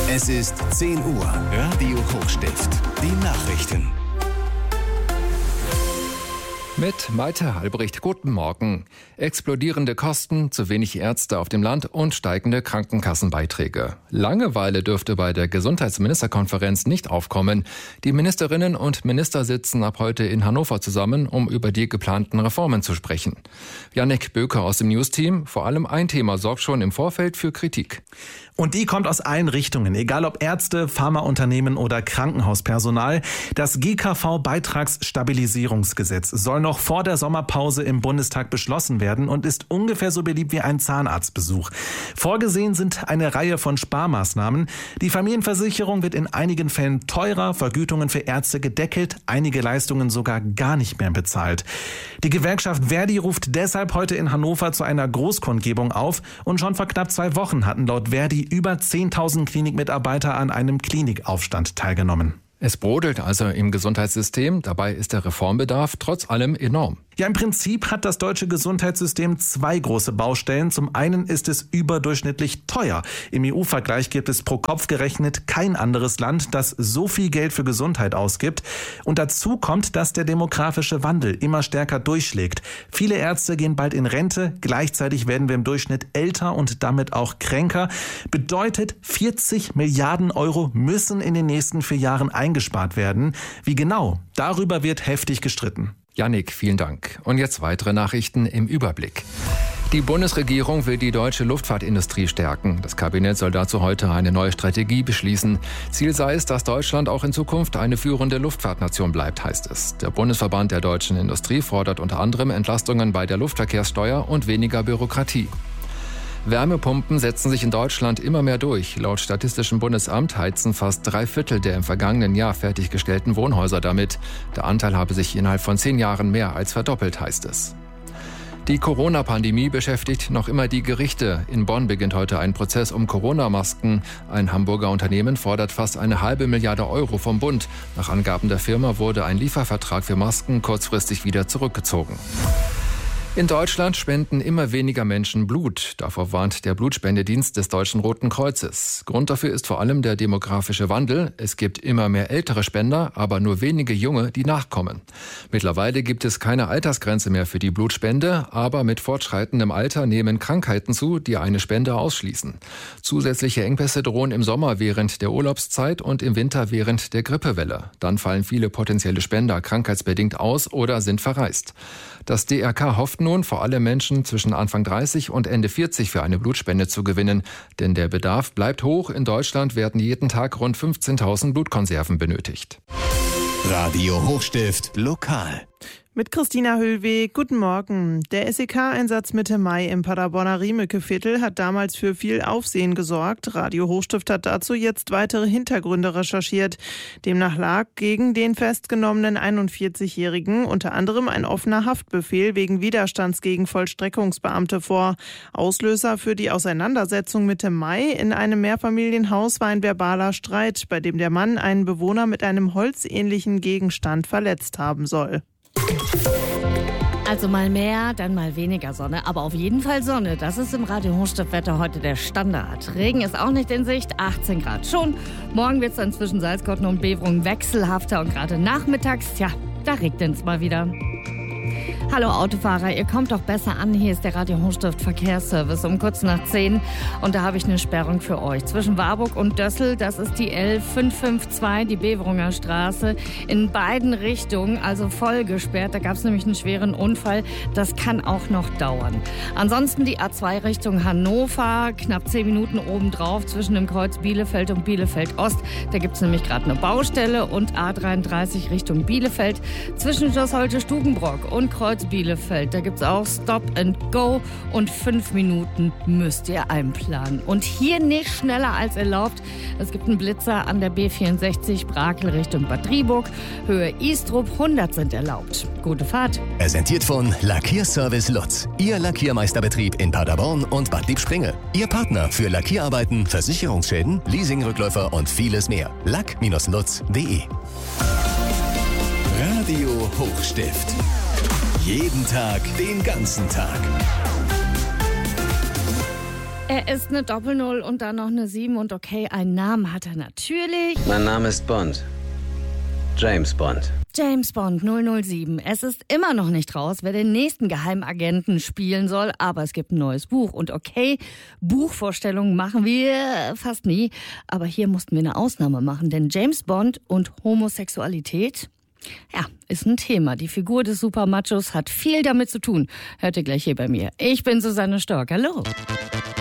Es ist 10 Uhr. Radio Hochstift. Die Nachrichten. Mit Malte Halbricht, guten Morgen. Explodierende Kosten, zu wenig Ärzte auf dem Land und steigende Krankenkassenbeiträge. Langeweile dürfte bei der Gesundheitsministerkonferenz nicht aufkommen. Die Ministerinnen und Minister sitzen ab heute in Hannover zusammen, um über die geplanten Reformen zu sprechen. Jannik Böker aus dem News-Team. Vor allem ein Thema sorgt schon im Vorfeld für Kritik. Und die kommt aus allen Richtungen, egal ob Ärzte, Pharmaunternehmen oder Krankenhauspersonal. Das GKV-Beitragsstabilisierungsgesetz soll noch vor der Sommerpause im Bundestag beschlossen werden und ist ungefähr so beliebt wie ein Zahnarztbesuch. Vorgesehen sind eine Reihe von Sparmaßnahmen. Die Familienversicherung wird in einigen Fällen teurer, Vergütungen für Ärzte gedeckelt, einige Leistungen sogar gar nicht mehr bezahlt. Die Gewerkschaft Verdi ruft deshalb heute in Hannover zu einer Großkundgebung auf und schon vor knapp 2 Wochen hatten laut Verdi über 10.000 Klinikmitarbeiter an einem Klinikaufstand teilgenommen. Es brodelt also im Gesundheitssystem. Dabei ist der Reformbedarf trotz allem enorm. Ja, im Prinzip hat das deutsche Gesundheitssystem 2 große Baustellen. Zum einen ist es überdurchschnittlich teuer. Im EU-Vergleich gibt es pro Kopf gerechnet kein anderes Land, das so viel Geld für Gesundheit ausgibt. Und dazu kommt, dass der demografische Wandel immer stärker durchschlägt. Viele Ärzte gehen bald in Rente. Gleichzeitig werden wir im Durchschnitt älter und damit auch kränker. Bedeutet, 40 Milliarden Euro müssen in den nächsten 4 Jahren eingespart werden. Wie genau? Darüber wird heftig gestritten. Jannik, vielen Dank. Und jetzt weitere Nachrichten im Überblick. Die Bundesregierung will die deutsche Luftfahrtindustrie stärken. Das Kabinett soll dazu heute eine neue Strategie beschließen. Ziel sei es, dass Deutschland auch in Zukunft eine führende Luftfahrtnation bleibt, heißt es. Der Bundesverband der deutschen Industrie fordert unter anderem Entlastungen bei der Luftverkehrssteuer und weniger Bürokratie. Wärmepumpen setzen sich in Deutschland immer mehr durch. Laut Statistischem Bundesamt heizen fast 3/4 der im vergangenen Jahr fertiggestellten Wohnhäuser damit. Der Anteil habe sich innerhalb von 10 Jahren mehr als verdoppelt, heißt es. Die Corona-Pandemie beschäftigt noch immer die Gerichte. In Bonn beginnt heute ein Prozess um Corona-Masken. Ein Hamburger Unternehmen fordert fast 1,5 Milliarde Euro vom Bund. Nach Angaben der Firma wurde ein Liefervertrag für Masken kurzfristig wieder zurückgezogen. In Deutschland spenden immer weniger Menschen Blut. Davor warnt der Blutspendedienst des Deutschen Roten Kreuzes. Grund dafür ist vor allem der demografische Wandel. Es gibt immer mehr ältere Spender, aber nur wenige Junge, die nachkommen. Mittlerweile gibt es keine Altersgrenze mehr für die Blutspende, aber mit fortschreitendem Alter nehmen Krankheiten zu, die eine Spende ausschließen. Zusätzliche Engpässe drohen im Sommer während der Urlaubszeit und im Winter während der Grippewelle. Dann fallen viele potenzielle Spender krankheitsbedingt aus oder sind verreist. Das DRK hofft nun, vor allem Menschen zwischen Anfang 30 und Ende 40 für eine Blutspende zu gewinnen. Denn der Bedarf bleibt hoch. In Deutschland werden jeden Tag rund 15.000 Blutkonserven benötigt. Radio Hochstift lokal. Mit Christina Höllweg, guten Morgen. Der SEK-Einsatz Mitte Mai im Paderborner Riemeke-Viertel hat damals für viel Aufsehen gesorgt. Radio Hochstift hat dazu jetzt weitere Hintergründe recherchiert. Demnach lag gegen den festgenommenen 41-Jährigen unter anderem ein offener Haftbefehl wegen Widerstands gegen Vollstreckungsbeamte vor. Auslöser für die Auseinandersetzung Mitte Mai in einem Mehrfamilienhaus war ein verbaler Streit, bei dem der Mann einen Bewohner mit einem holzähnlichen Gegenstand verletzt haben soll. Also mal mehr, dann mal weniger Sonne, aber auf jeden Fall Sonne. Das ist im Radio Hochstift-Wetter heute der Standard. Regen ist auch nicht in Sicht, 18 Grad schon. Morgen wird es dann zwischen Salzgotten und Beverungen wechselhafter und gerade nachmittags, da regnet es mal wieder. Hallo Autofahrer, ihr kommt doch besser an. Hier ist der Radio Hochstift Verkehrsservice um kurz nach 10 und da habe ich eine Sperrung für euch. Zwischen Warburg und Dössel, das ist die L552, die Beverunger Straße, in beiden Richtungen, also voll gesperrt. Da gab es nämlich einen schweren Unfall, das kann auch noch dauern. Ansonsten die A2 Richtung Hannover, knapp 10 Minuten obendrauf zwischen dem Kreuz Bielefeld und Bielefeld Ost. Da gibt es nämlich gerade eine Baustelle und A33 Richtung Bielefeld zwischen Schloss Holte-Stukenbrock und Kreuz Bielefeld. Da gibt es auch Stop and Go und 5 Minuten müsst ihr einplanen. Und hier nicht schneller als erlaubt. Es gibt einen Blitzer an der B64 Brakel Richtung Bad Driburg. Höhe Istrup, 100 sind erlaubt. Gute Fahrt. Präsentiert von Lackierservice Lutz. Ihr Lackiermeisterbetrieb in Paderborn und Bad Liebspringe. Ihr Partner für Lackierarbeiten, Versicherungsschäden, Leasingrückläufer und vieles mehr. lack-lutz.de. Radio Hochstift. Jeden Tag, den ganzen Tag. Er ist eine Doppel-0 und dann noch eine 7 und okay, einen Namen hat er natürlich. Mein Name ist Bond. James Bond. James Bond 007. Es ist immer noch nicht raus, wer den nächsten Geheimagenten spielen soll, aber es gibt ein neues Buch. Und okay, Buchvorstellungen machen wir fast nie, aber hier mussten wir eine Ausnahme machen, denn James Bond und Homosexualität, ja, ist ein Thema. Die Figur des Supermachos hat viel damit zu tun. Hört ihr gleich hier bei mir. Ich bin Susanne Stork. Hallo.